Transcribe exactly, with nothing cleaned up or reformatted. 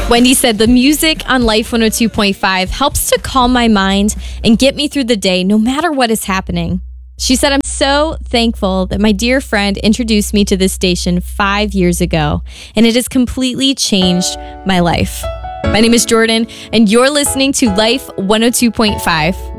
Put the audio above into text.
Wendy said the music on Life one oh two point five helps to calm my mind and get me through the day no matter what is happening. She said, I'm so thankful that my dear friend introduced me to this station five years ago, and it has completely changed my life. My name is Jordan, and you're listening to Life one oh two point five.